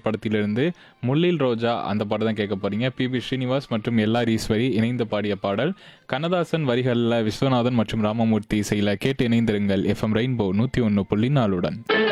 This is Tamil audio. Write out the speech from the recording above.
படத்திலிருந்து முள்ளில் ரோஜா அந்த பாடம் தான் கேட்க போறீங்க. பி ஸ்ரீனிவாஸ் மற்றும் எல்ஆர் ஈஸ்வரி இணைந்து பாடிய பாடல். கண்ணதாசன் வரிகளில் விஸ்வநாதன் மற்றும் ராமமூர்த்தி இசையில் கேட்டு இணைந்திருங்கள். FM rainbow 101.4.